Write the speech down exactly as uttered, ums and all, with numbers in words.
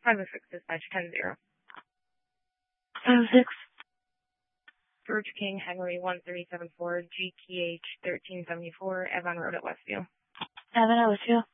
five oh six dispatch ten zero. five oh six. George King, Henry one three seven four, G T H thirteen seventy-four, Avon Road at Westview. Avon at Westview.